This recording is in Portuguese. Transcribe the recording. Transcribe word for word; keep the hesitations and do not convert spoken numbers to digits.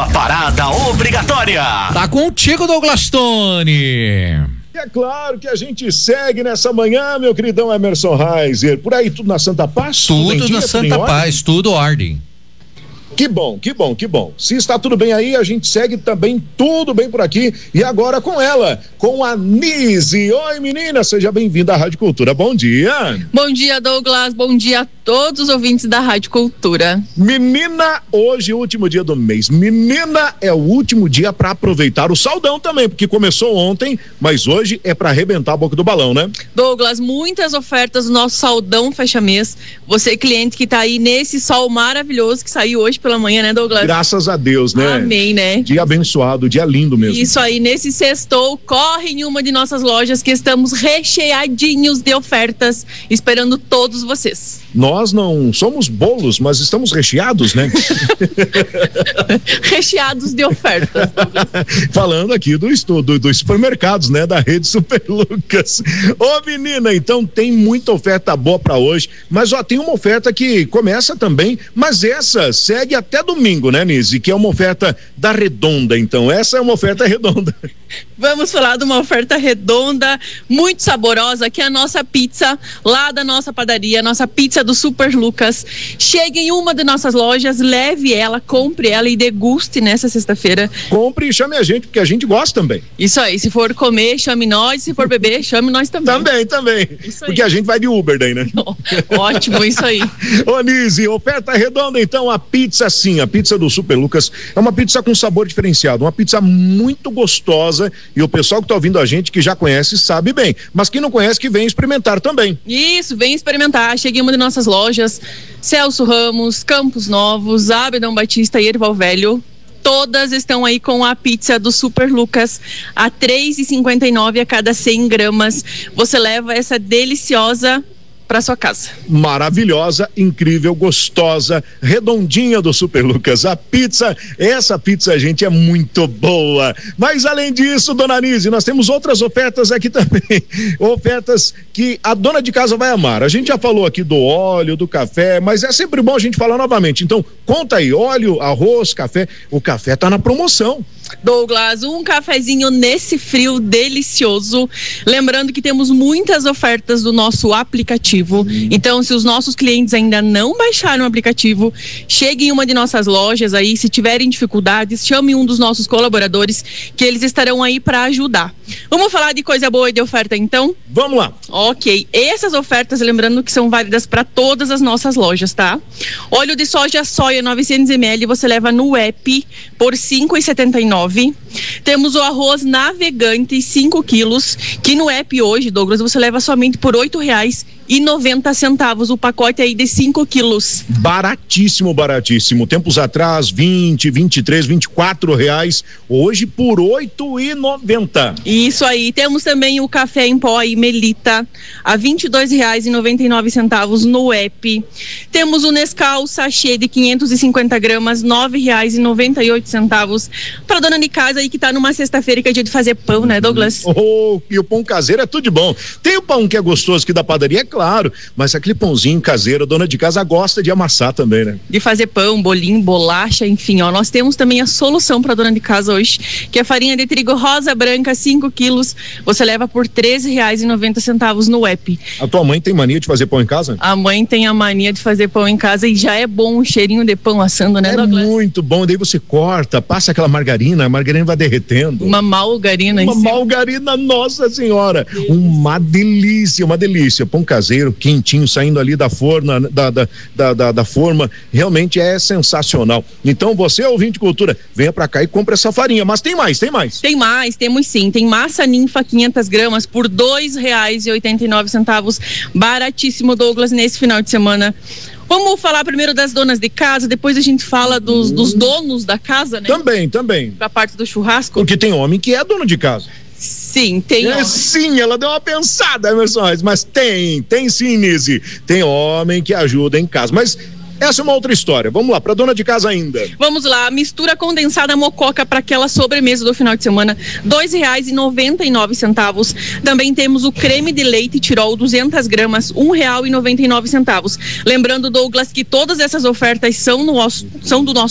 sua parada obrigatória. Tá contigo, Douglas Tony. É claro que a gente segue nessa manhã, meu queridão Emerson Reiser. Por aí tudo na Santa Paz? Tudo, tudo dia, na Santa Paz, tudo ordem. Que bom, que bom, que bom. Se está tudo bem aí, a gente segue também tudo bem por aqui. E agora com ela, com a Nise. Oi, menina, seja bem-vinda à Rádio Cultura. Bom dia. Bom dia, Douglas. Bom dia a todos os ouvintes da Rádio Cultura. Menina, hoje é o último dia do mês. Menina, é o último dia para aproveitar o saldão também, porque começou ontem, mas hoje é para arrebentar a boca do balão, né? Douglas, muitas ofertas do nosso saldão fecha-mês. Você, cliente que tá aí nesse sol maravilhoso que saiu hoje pela manhã, né, Douglas? Graças a Deus, né? Amém, né? Dia abençoado, dia lindo mesmo. Isso aí, nesse sextou, corre em uma de nossas lojas que estamos recheadinhos de ofertas, esperando todos vocês. Nós não somos bolos, mas estamos recheados, né? Recheados de ofertas. Falando aqui do estudo dos supermercados, né? Da rede Super Lucas. Ô, menina, então tem muita oferta boa pra hoje, mas ó, tem uma oferta que começa também, mas essa segue até domingo, né, Nise? Que é uma oferta da Redonda, então. Essa é uma oferta redonda. Vamos falar de uma oferta redonda, muito saborosa, que é a nossa pizza, lá da nossa padaria, a nossa pizza do Super Lucas. Chegue em uma de nossas lojas, leve ela, compre ela e deguste nessa sexta-feira. Compre e chame a gente, porque a gente gosta também. Isso aí, se for comer, chame nós, se for beber, chame nós também. Também, também. Isso aí. Porque a gente vai de Uber daí, né? Ótimo, isso aí. Ô, Nise, oferta redonda, então, a pizza sim, a pizza do Super Lucas é uma pizza com sabor diferenciado, uma pizza muito gostosa, e o pessoal que tá ouvindo a gente, que já conhece, sabe bem, mas quem não conhece, que vem experimentar também. Isso, vem experimentar. Chegue em uma de nossas lojas, Celso Ramos, Campos Novos, Abedão Batista e Erval Velho. Todas estão aí com a pizza do Super Lucas a três reais e cinquenta e nove centavos a cada cem gramas. Você leva essa deliciosa para sua casa. Maravilhosa, incrível, gostosa, redondinha do Super Lucas. A pizza, essa pizza, gente, é muito boa. Mas além disso, dona Nise, nós temos outras ofertas aqui também. Ofertas que a dona de casa vai amar. A gente já falou aqui do óleo, do café, mas é sempre bom a gente falar novamente. Então, conta aí, óleo, arroz, café. O café tá na promoção. Douglas, um cafezinho nesse frio delicioso. Lembrando que temos muitas ofertas do nosso aplicativo. Então, se os nossos clientes ainda não baixaram o aplicativo, cheguem em uma de nossas lojas aí. Se tiverem dificuldades, chame um dos nossos colaboradores, que eles estarão aí para ajudar. Vamos falar de coisa boa e de oferta, então? Vamos lá. Ok. Essas ofertas, lembrando que são válidas para todas as nossas lojas, tá? Óleo de soja soia novecentos mililitros, você leva no app por cinco reais e setenta e nove centavos. Temos o arroz navegante cinco quilos, que no app hoje, Douglas, você leva somente por oito reais e noventa centavos o pacote aí de cinco quilos. Baratíssimo, baratíssimo. Tempos atrás, vinte, vinte e três, vinte e quatro reais. Hoje por oito e noventa. Isso aí. Temos também o café em pó e Melita a vinte e dois reais e noventa e nove centavos no app. Temos o Nescau sachê de quinhentos e cinquenta gramas, nove reais e noventa e oito centavos. Para dona de casa aí que tá numa sexta-feira que é dia de fazer pão, né, Douglas? Oh, e o pão caseiro é tudo de bom. Tem o pão que é gostoso que da padaria, é claro, mas aquele pãozinho caseiro, a dona de casa gosta de amassar também, né? De fazer pão, bolinho, bolacha, enfim, ó, nós temos também a solução para dona de casa hoje, que é a farinha de trigo rosa branca, cinco quilos, você leva por treze reais e noventa centavos no app. A tua mãe tem mania de fazer pão em casa? A mãe tem a mania de fazer pão em casa e já é bom o cheirinho de pão assando, né, é Douglas? É muito bom, daí você corta, passa aquela margarina, a margarina vai derretendo. Uma margarina Uma margarina, nossa senhora, uma delícia, uma delícia, pão caseiro, quentinho, saindo ali da forma, da, da, da, da, da forma, realmente é sensacional. Então você, ouvinte de cultura, venha pra cá e compre essa farinha, mas tem mais, tem mais. Tem mais, temos sim, tem massa ninfa quinhentas gramas por dois reais e oitenta e nove centavos, baratíssimo, Douglas, nesse final de semana. Vamos falar primeiro das donas de casa, depois a gente fala dos, dos donos da casa, né? Também, também. Da parte do churrasco. Porque tem homem que é dono de casa. Sim, tem. É, sim, ela deu uma pensada, Emerson, mas tem, tem sim, Nise. Tem homem que ajuda em casa, mas essa é uma outra história. Vamos lá, para dona de casa ainda. Vamos lá, mistura condensada mococa para aquela sobremesa do final de semana, dois reais e noventa e nove centavos. Também temos o creme de leite Tirol, duzentas gramas, um real e noventa e nove centavos. Lembrando, Douglas, que todas essas ofertas são, no, são do nosso